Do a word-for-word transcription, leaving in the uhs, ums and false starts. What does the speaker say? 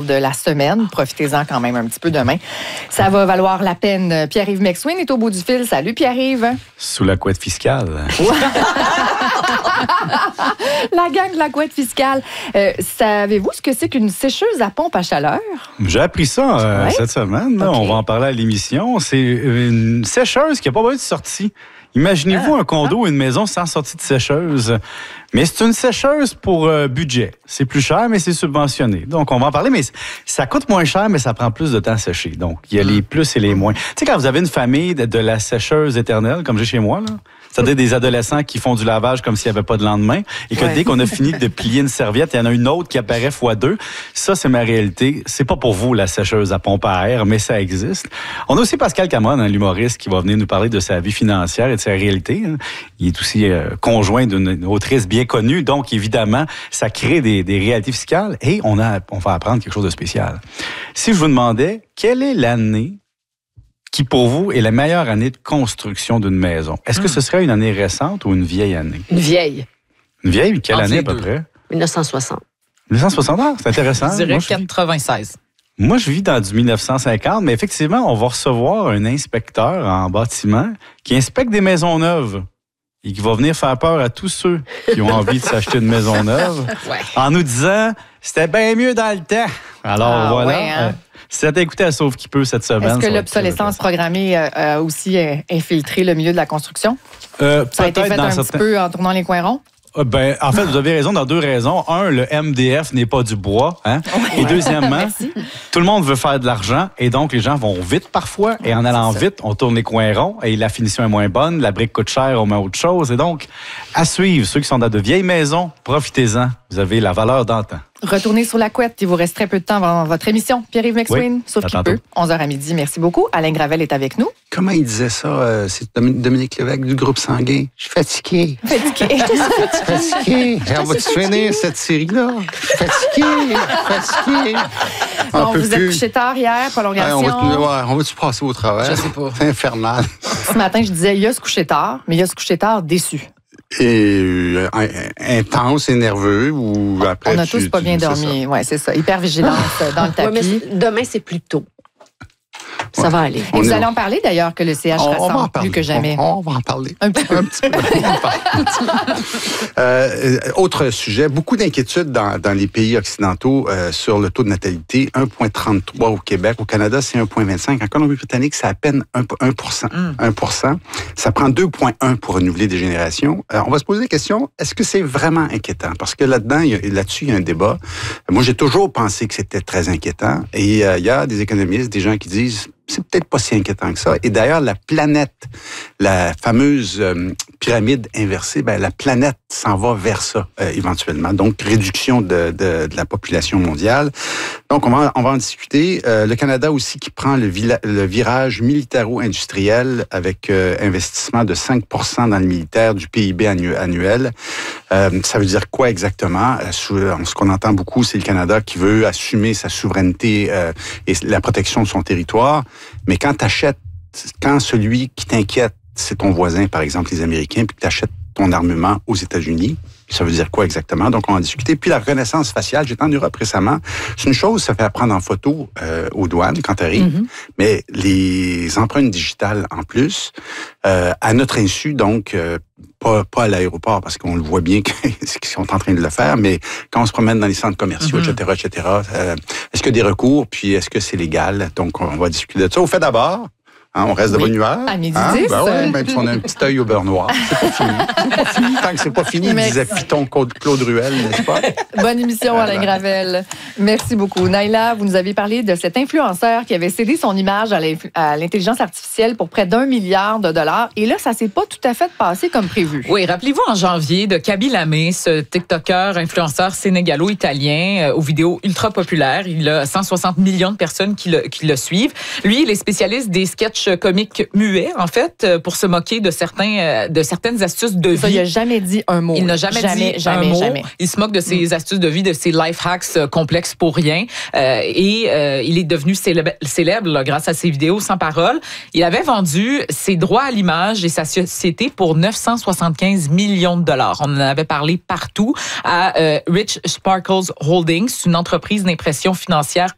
de la semaine. Profitez-en quand même un petit peu demain. Ça va valoir la peine. Pierre-Yves McSween est au bout du fil. Salut Pierre-Yves. Sous la couette fiscale. La gang de la couette fiscale. Euh, savez-vous ce que c'est qu'une sécheuse à pompe à chaleur? J'ai appris ça euh, ouais? cette semaine. Là, okay. On va en parler à l'émission. C'est une sécheuse qui n'a pas besoin de sortie. Imaginez-vous ah, un condo ou une maison sans sortie de sécheuse. Mais c'est une sécheuse pour euh, budget. C'est plus cher, mais c'est subventionné. Donc, on va en parler, mais ça coûte moins cher, mais ça prend plus de temps à sécher. Donc, il y a les plus et les moins. Tu sais, quand vous avez une famille de, de la sécheuse éternelle, comme j'ai chez moi, là, c'est-à-dire des adolescents qui font du lavage comme s'il n'y avait pas de lendemain, et que ouais. dès qu'on a fini de plier une serviette, il y en a une autre qui apparaît fois deux. Ça, c'est ma réalité. C'est pas pour vous, la sécheuse à pompe à air, mais ça existe. On a aussi Pascal Cameron, hein, l'humoriste, qui va venir nous parler de sa vie financière et de sa réalité. Hein. Il est aussi euh, conjoint d'une autrice bien connue, donc évidemment, ça crée des, des réalités fiscales, et on, a, on va apprendre quelque chose de spécial. Si je vous demandais, quelle est l'année qui, pour vous, est la meilleure année de construction d'une maison? Est-ce que ce serait une année récente ou une vieille année? Une vieille. Une vieille? Quelle Entre année à deux. peu près? dix-neuf cent soixante. dix-neuf cent soixante, ah, c'est intéressant. Je dirais moi, quatre-vingt-seize. Je, moi, je vis dans du dix-neuf cent cinquante, mais effectivement, on va recevoir un inspecteur en bâtiment qui inspecte des maisons neuves et qui va venir faire peur à tous ceux qui ont envie de s'acheter une maison neuve ouais. en nous disant « c'était bien mieux dans le temps ». Alors ah, voilà. Ouais, hein? Si tu as écouté à Sauve qui peut cette semaine. Est-ce que l'obsolescence programmée a aussi infiltré le milieu de la construction? Euh, Ça a été fait un certains... petit peu en tournant les coins ronds? Ben, en fait, vous avez raison dans deux raisons. Un, le M D F n'est pas du bois. Hein? Ouais. Et deuxièmement, tout le monde veut faire de l'argent et donc les gens vont vite parfois. Et en allant vite, on tourne les coins ronds et la finition est moins bonne. La brique coûte cher, on met autre chose. Et donc, à suivre, ceux qui sont dans de vieilles maisons, profitez-en. Vous avez la valeur d'antan. Retournez sur la couette. Il vous reste très peu de temps avant votre émission. Pierre-Yves McSween, oui, sauf qu'il peut. onze heures à midi. Merci beaucoup. Alain Gravel est avec nous. Comment il disait ça? Euh, c'est Dominique Lévesque du groupe Sanguin. Je suis fatigué. Fatigué. Je suis fatigué. On va-tu finir cette série-là? Fatigué. Fatigué. Bon, vous êtes couché tard hier, prolongation. Ouais, on va, ouais, on va-tu passer au travers? Je sais pas. C'est infernal. Ce matin, je disais, il y a se coucher tard, mais il y a se coucher tard déçu. Et euh, intense et nerveux ou après on a tu, tous pas tu, bien dormi. Oui, c'est ça. Hypervigilance dans le tapis. Ouais, mais demain, c'est plus tôt. Ça ouais. va aller. Et vous allez en parler d'ailleurs que le C H on, rassemble on plus que jamais. On, on va en parler. Un petit peu. Un petit peu. euh, autre sujet, beaucoup d'inquiétudes dans, dans les pays occidentaux euh, sur le taux de natalité. un virgule trente-trois au Québec. Au Canada, c'est un virgule vingt-cinq. En Colombie-Britannique, c'est à peine un pour cent. Mm. un pour cent. Ça prend deux virgule un pour renouveler des générations. Euh, on va se poser la question, est-ce que c'est vraiment inquiétant? Parce que là-dedans, il y a, là-dessus, il y a un débat. Moi, j'ai toujours pensé que c'était très inquiétant. Et euh, il y a des économistes, des gens qui disent c'est peut-être pas si inquiétant que ça. Et d'ailleurs, la planète, la fameuse euh, pyramide inversée, ben, la planète s'en va vers ça euh, éventuellement. Donc, réduction de, de, de la population mondiale. Donc, on va, on va en discuter. Euh, le Canada aussi qui prend le, vila, le virage militaro-industriel avec euh, investissement de cinq pour cent dans le militaire du P I B annu, annuel. Euh, ça veut dire quoi exactement? Euh, ce qu'on entend beaucoup, c'est le Canada qui veut assumer sa souveraineté euh, et la protection de son territoire. Mais quand tu achètes, quand celui qui t'inquiète, c'est ton voisin, par exemple les Américains, puis que tu achètes ton armement aux États-Unis, ça veut dire quoi exactement? Donc, on va en discuter. Puis la reconnaissance faciale, j'étais en Europe récemment. C'est une chose, ça fait prendre en photo euh, aux douanes quand tu arrives, mm-hmm. mais les empreintes digitales en plus, euh, à notre insu, donc, euh, pas, pas à l'aéroport, parce qu'on le voit bien qu'ils sont en train de le faire, mais quand on se promène dans les centres commerciaux, mm-hmm. et cetera, et cetera, euh, est-ce qu'il y a des recours, puis est-ce que c'est légal? Donc, on va discuter de ça. Au fait d'abord, hein, on reste de oui. bonne humeur. À midi hein? dix. Ben ouais, même si on a un petit œil au beurre noir. C'est pas fini. C'est pas fini. Tant que c'est pas fini, Merci. disait Python Claude Ruel, n'est-ce pas? Bonne émission, Alain Gravel. Merci beaucoup. Naïla, vous nous avez parlé de cet influenceur qui avait cédé son image à l'intelligence artificielle pour près d'un milliard de dollars. Et là, ça s'est pas tout à fait passé comme prévu. Oui, rappelez-vous en janvier de Kaby Lamé, ce TikToker, influenceur sénégalo-italien euh, aux vidéos ultra populaires. Il a cent soixante millions de personnes qui le, qui le suivent. Lui, il est spécialiste des sketchs comiques muets, en fait, pour se moquer de certains, de certaines astuces de vie. Ça, il n'a jamais dit un mot. Il n'a jamais, jamais dit jamais, un mot. Jamais. Il se moque de ses mm. astuces de vie, de ses life hacks complexes pour rien. Euh, et euh, il est devenu célèbre, célèbre là, grâce à ses vidéos sans parole. Il avait vendu ses droits à l'image et sa société pour neuf cent soixante-quinze millions de dollars. On en avait parlé partout à euh, Rich Sparkles Holdings, une entreprise d'impression financière